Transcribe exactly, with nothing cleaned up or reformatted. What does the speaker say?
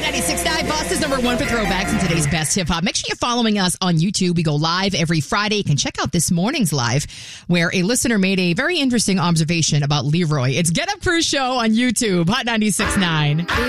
Hot ninety-six point nine, Boston's number one for throwbacks in today's best hip hop. Make sure you're following us on YouTube. We go live every Friday. You can check out this morning's live where a listener made a very interesting observation about Leroy. It's Get Up Crew Show on YouTube. Hot ninety-six point nine.